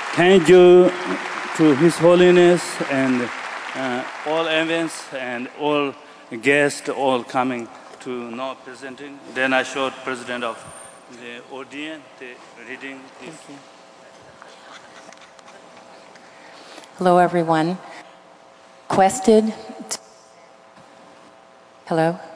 Thank you to His Holiness and all events and all guests all coming to now presenting. Then I showed President of the audience the reading this. Hello, everyone. Hello.